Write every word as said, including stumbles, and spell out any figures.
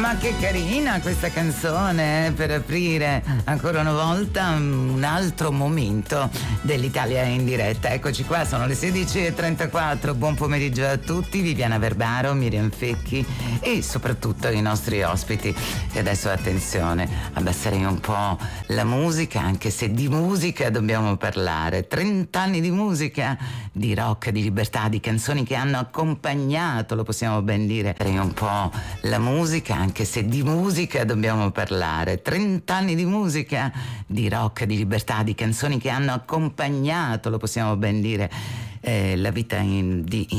Ma che carina questa canzone, eh, per aprire ancora una volta un altro momento dell'Italia in diretta. Eccoci qua, sono le sedici e trentaquattro, buon pomeriggio a tutti, Viviana Verbaro, Miriam Fecchi e soprattutto i nostri ospiti. E adesso attenzione, abbasserei un po' la musica, anche se di musica dobbiamo parlare. trent'anni di musica, di rock, di libertà, di canzoni che hanno accompagnato, lo possiamo ben dire, abbasserei un po' la musica, anche se di musica dobbiamo parlare. trent'anni di musica, di rock, di libertà, di canzoni che hanno accompagnato, lo possiamo ben dire, eh, la vita in, di